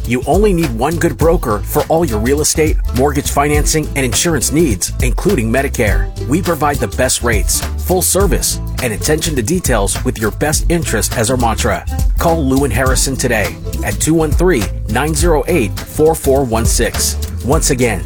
You only need one good broker for all your real estate, mortgage financing, and insurance needs, including Medicare. We provide the best rates, full service, and attention to details with your best interest as our mantra. Call Lewin Harrison today at 213-908-4416. Once again,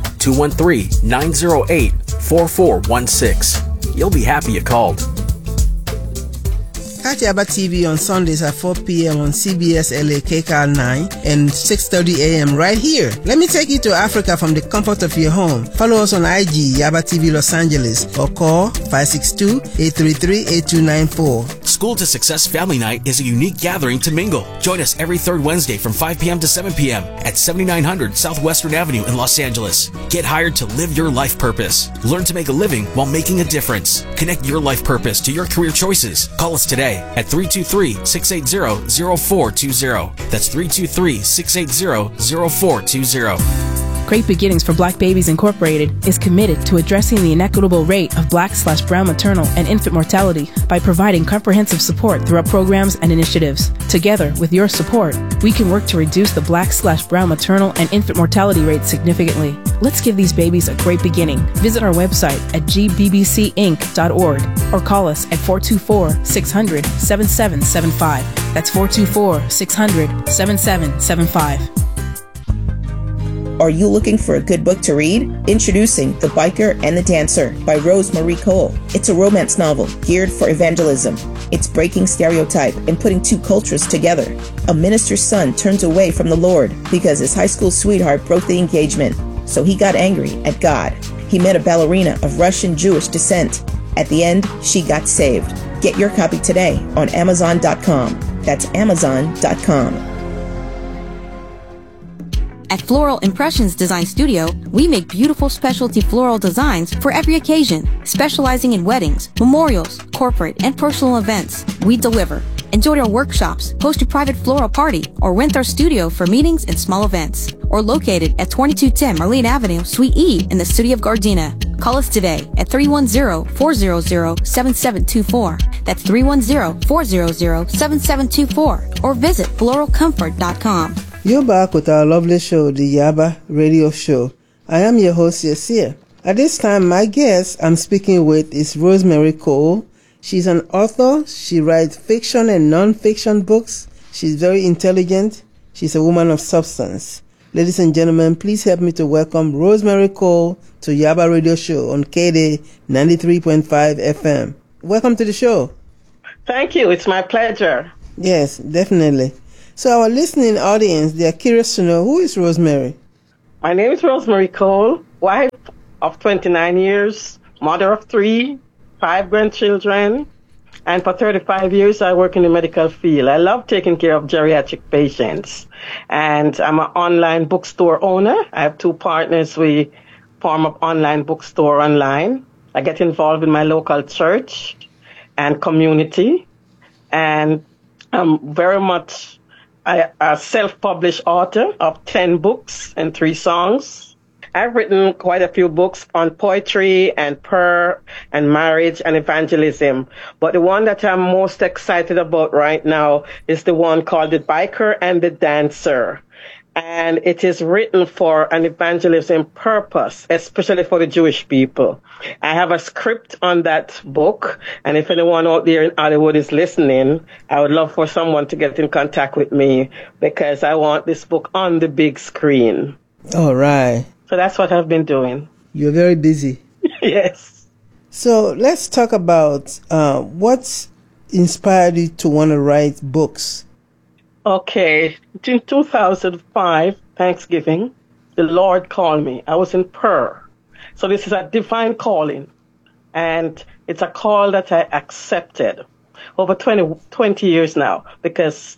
213-908-4416. You'll be happy you called. Catch Yaba TV on Sundays at 4 p.m. on CBS LA KCAL 9 and 6:30 a.m. right here. Let me take you to Africa from the comfort of your home. Follow us on IG, Yaba TV Los Angeles, or call 562-833-8294. School to Success Family Night is a unique gathering to mingle. Join us every third Wednesday from 5 p.m. to 7 p.m. at 7900 Southwestern Avenue in Los Angeles. Get hired to live your life purpose. Learn to make a living while making a difference. Connect your life purpose to your career choices. Call us today at 323-680-0420. That's 323-680-0420. Great Beginnings for Black Babies Incorporated is committed to addressing the inequitable rate of Black/brown maternal and infant mortality by providing comprehensive support through our programs and initiatives. Together, with your support, we can work to reduce the Black/brown maternal and infant mortality rate significantly. Let's give these babies a great beginning. Visit our website at gbbcinc.org or call us at 424-600-7775. That's 424-600-7775. Are you looking for a good book to read? Introducing The Biker and the Dancer by Rose Marie Cole. It's a romance novel geared for evangelism. It's breaking stereotype and putting two cultures together. A minister's son turns away from the Lord because his high school sweetheart broke the engagement, so he got angry at God. He met a ballerina of Russian Jewish descent. At the end, she got saved. Get your copy today on Amazon.com. That's Amazon.com. At Floral Impressions Design Studio, we make beautiful specialty floral designs for every occasion, specializing in weddings, memorials, corporate, and personal events. We deliver. Enjoy our workshops, host a private floral party, or rent our studio for meetings and small events. Or located at 2210 Marlene Avenue, Suite E in the city of Gardena. Call us today at 310-400-7724. That's 310-400-7724. Or visit floralcomfort.com. You're back with our lovely show, the Yaba Radio Show. I am your host, Yasir. At this time, my guest I'm speaking with is Rose Marie Cole. She's an author. She writes fiction and non-fiction books. She's very intelligent. She's a woman of substance. Ladies and gentlemen, please help me to welcome Rose Marie Cole to Yaba Radio Show on KD 93.5 FM. Welcome to the show. Thank you. It's my pleasure. Yes, definitely. So our listening audience, they are curious to know, who is Rose Marie? My name is Rose Marie Cole, wife of 29 years, mother of 3, 5 grandchildren, and for 35 years I work in the medical field. I love taking care of geriatric patients, and I'm an online bookstore owner. I have 2 partners. We form an online bookstore online. I get involved in my local church and community, and I'm very much a self-published author of 10 books and 3 songs. I've written quite a few books on poetry and prayer and marriage and evangelism. But the one that I'm most excited about right now is the one called The Biker and the Dancer. And it is written for an evangelism purpose, especially for the Jewish people. I have a script on that book, and if anyone out there in Hollywood is listening, I would love for someone to get in contact with me because I want this book on the big screen. All right. So that's what I've been doing. You're very busy. Yes. So let's talk about what inspired you to want to write books. Okay, in 2005, Thanksgiving, the Lord called me. I was in prayer. So this is a divine calling, and it's a call that I accepted over 20 years now, because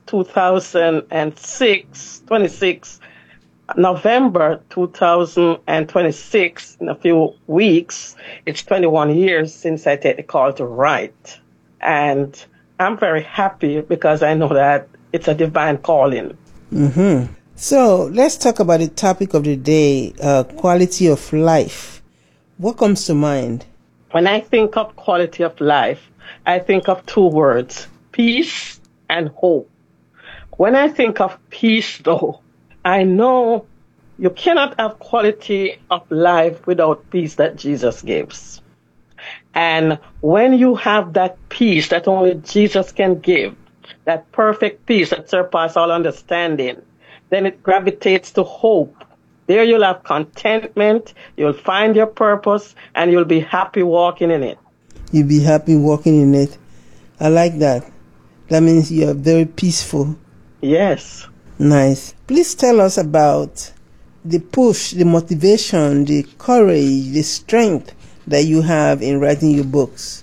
26 November 2026, in a few weeks, it's 21 years since I take the call to write. And I'm very happy because I know that it's a divine calling. Mm-hmm. So let's talk about the topic of the day, quality of life. What comes to mind? When I think of quality of life, I think of 2 words, peace and hope. When I think of peace, though, I know you cannot have quality of life without peace that Jesus gives. And when you have that peace that only Jesus can give, that perfect peace that surpasses all understanding, then it gravitates to hope. There you'll have contentment, you'll find your purpose, and you'll be happy walking in it. You'll be happy walking in it. I like that. That means you're very peaceful. Yes. Nice. Please tell us about the push, the motivation, the courage, the strength that you have in writing your books.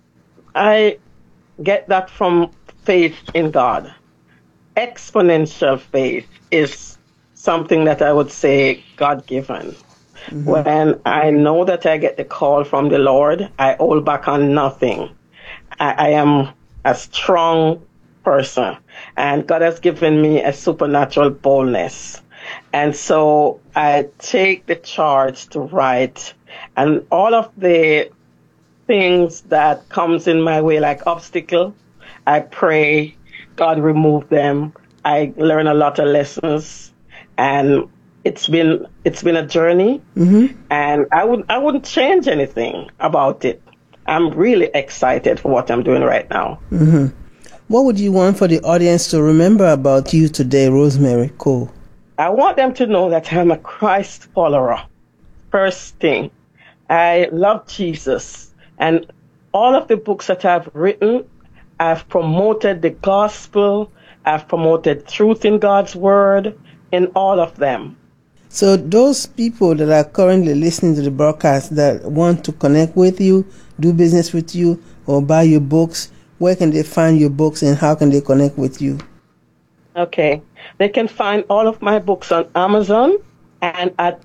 I get that from faith in God. Exponential faith is something that I would say God-given. Mm-hmm. When I know that I get the call from the Lord, I hold back on nothing. I am a strong person, and God has given me a supernatural boldness. And so I take the charge to write, and all of the things that comes in my way, like obstacle, I pray God remove them. I learn a lot of lessons, and it's been a journey, mm-hmm. and I wouldn't change anything about it. I'm really excited for what I'm doing right now. Mm-hmm. What would you want for the audience to remember about you today, Rosemary Cole? I want them to know that I'm a Christ follower. First thing, I love Jesus, and all of the books that I've written, I've promoted the gospel, I've promoted truth in God's word in all of them. So those people that are currently listening to the broadcast that want to connect with you, do business with you, or buy your books, where can they find your books and how can they connect with you? Okay. They can find all of my books on Amazon and at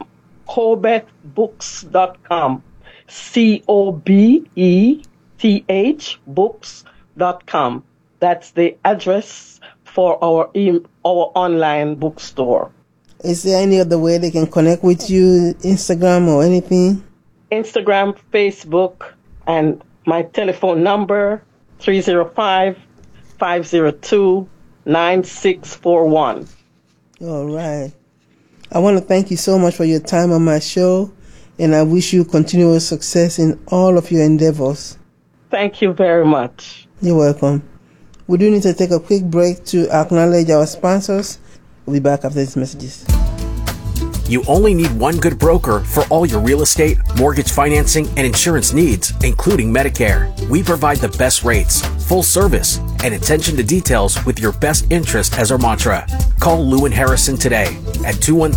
cobethbooks.com. COBETH books.com. That's the address for our online bookstore. Is there any other way they can connect with you, Instagram or anything? Instagram, Facebook, and my telephone number, 305-502-9641. All right. I want to thank you so much for your time on my show, and I wish you continuous success in all of your endeavors. Thank you very much. You're welcome. We do need to take a quick break to acknowledge our sponsors. We'll be back after these messages. You only need one good broker for all your real estate, mortgage financing, and insurance needs, including Medicare. We provide the best rates, full service, and attention to details with your best interest as our mantra. Call Lewin Harrison today at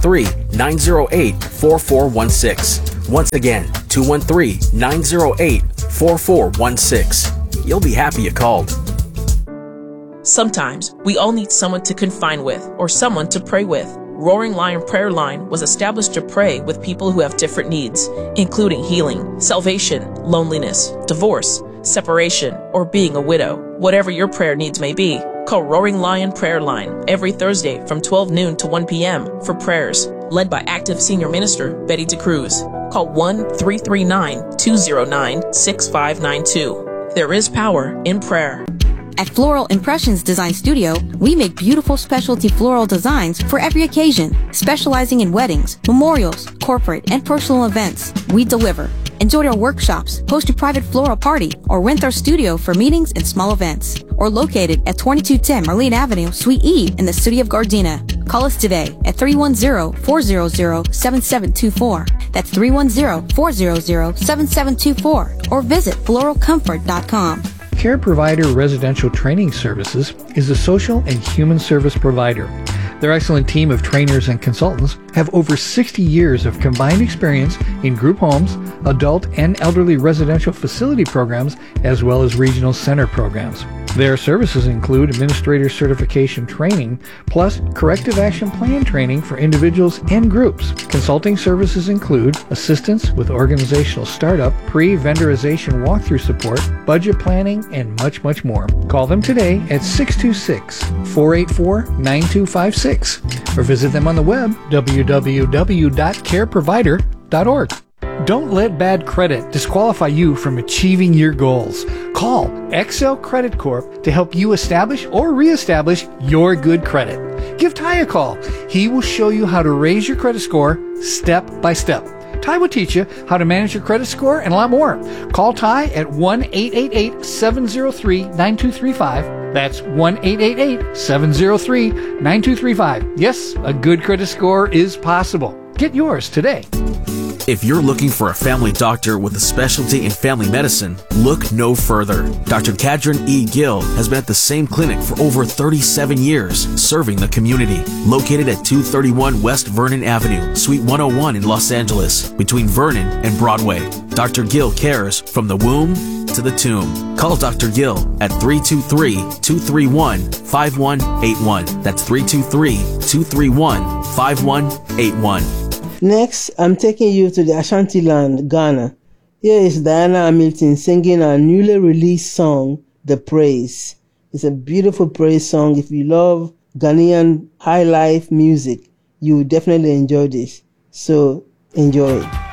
213-908-4416. Once again, 213-908-4416. You'll be happy you called. Sometimes we all need someone to confide with or someone to pray with. Roaring Lion Prayer Line was established to pray with people who have different needs, including healing, salvation, loneliness, divorce, separation, or being a widow. Whatever your prayer needs may be, call Roaring Lion Prayer Line every Thursday from 12 noon to 1 p.m. for prayers, led by active senior minister Betty DeCruz. Call 1-339-209-6592. There is power in prayer. At Floral Impressions Design Studio, we make beautiful specialty floral designs for every occasion, specializing in weddings, memorials, corporate, and personal events. We deliver. Enjoy our workshops, host a private floral party, or rent our studio for meetings and small events. Or located at 2210 Marlene Avenue, Suite E in the city of Gardena. Call us today at 310-400-7724. That's 310-400-7724. Or visit floralcomfort.com. Care Provider Residential Training Services is a social and human service provider. Their excellent team of trainers and consultants have over 60 years of combined experience in group homes, adult and elderly residential facility programs, as well as regional center programs. Their services include administrator certification training, plus corrective action plan training for individuals and groups. Consulting services include assistance with organizational startup, pre-vendorization walkthrough support, budget planning, and much, much more. Call them today at 626-484-9256 or visit them on the web, www.careprovider.org. Don't let bad credit disqualify you from achieving your goals. Call Excel Credit Corp to help you establish or reestablish your good credit. Give Ty a call. He will show you how to raise your credit score step by step. Ty will teach you how to manage your credit score and a lot more. Call Ty at 1-888-703-9235. That's 1-888-703-9235. Yes, a good credit score is possible. Get yours today. If you're looking for a family doctor with a specialty in family medicine, look no further. Dr. Kadrin E. Gill has been at the same clinic for over 37 years, serving the community. Located at 231 West Vernon Avenue, Suite 101 in Los Angeles, between Vernon and Broadway. Dr. Gill cares from the womb to the tomb. Call Dr. Gill at 323-231-5181. That's 323-231-5181. Next, I'm taking you to the Ashanti land, Ghana. Here is Diana Hamilton singing her newly released song, The Praise. It's a beautiful praise song. If you love Ghanaian high life music, you will definitely enjoy this. So, enjoy it.